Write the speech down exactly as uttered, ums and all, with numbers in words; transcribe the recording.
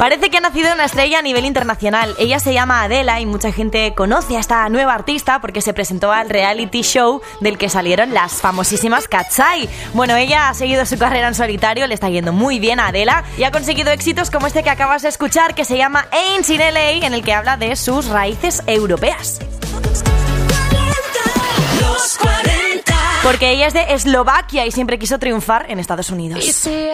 Parece que ha nacido una estrella a nivel internacional. Ella se llama Adela y mucha gente conoce a esta nueva artista porque se presentó al reality show del que salieron las famosísimas Cat's Eye. Bueno, ella ha seguido su carrera en solitario, le está yendo muy bien a Adela y ha conseguido éxitos como este que acabas de escuchar, que se llama Ain't in L A, en el que habla de sus raíces europeas. Porque ella es de Eslovaquia y siempre quiso triunfar en Estados Unidos.